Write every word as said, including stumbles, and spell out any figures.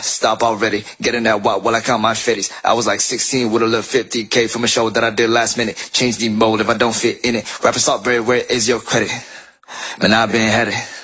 stop already. Getting that wop while I count my fifties. I was like sixteen with a little fifty K from a show that I did last minute. Change the mode if I don't fit in it. Rapping stop, where is your credit? Man, I've been headed.